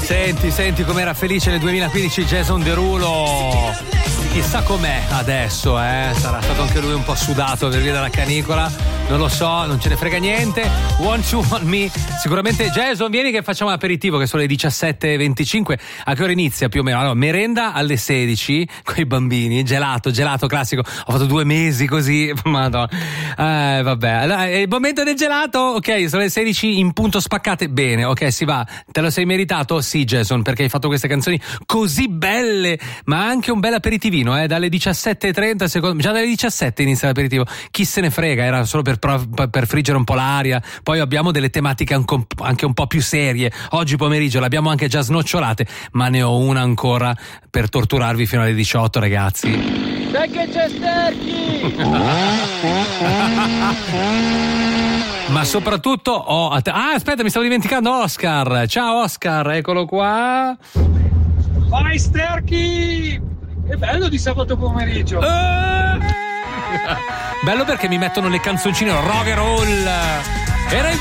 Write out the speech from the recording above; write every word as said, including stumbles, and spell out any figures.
Senti, senti com'era felice nel duemilaquindici Jason Derulo. Chissà com'è adesso, eh? Sarà stato anche lui un po' sudato per via della canicola. Non lo so, non ce ne frega niente. Want You Want Me. Sicuramente Jason, vieni che facciamo l'aperitivo, che sono le diciassette e venticinque. A che ora inizia più o meno? Allora, merenda alle sedici con i bambini. Gelato, gelato classico. Ho fatto due mesi così. Madonna. Eh, vabbè. Allora, è il momento del gelato. Ok, sono le sedici in punto spaccate. Bene, ok, si va. Te lo sei meritato? Sì, Jason, perché hai fatto queste canzoni così belle. Ma anche un bel aperitivino, eh? Dalle diciassette e trenta, secondo... già dalle diciassette inizia l'aperitivo. Chi se ne frega, era solo per per friggere un po' l'aria. Poi abbiamo delle tematiche anche un po' più serie. Oggi pomeriggio l'abbiamo anche già snocciolate, ma ne ho una ancora per torturarvi fino alle diciotto, ragazzi. Sai che c'è Sterchi! Ma soprattutto ho... ah, aspetta, mi stavo dimenticando Oscar. Ciao Oscar, eccolo qua. Vai Sterchi! È bello di sabato pomeriggio. Eh! Bello perché mi mettono le canzoncine rock and roll. Era il